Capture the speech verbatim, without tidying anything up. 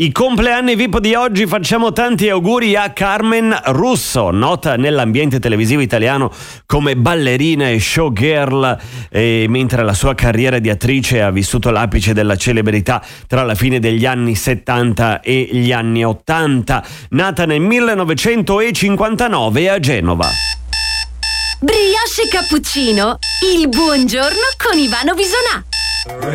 I compleanni V I P di oggi, facciamo tanti auguri a Carmen Russo, nota nell'ambiente televisivo italiano come ballerina e showgirl, e mentre la sua carriera di attrice ha vissuto l'apice della celebrità tra la fine degli anni settanta e gli anni ottanta. Nata nel millenovecentocinquantanove a Genova. Brioche e cappuccino, il buongiorno con Ivano Bisonà.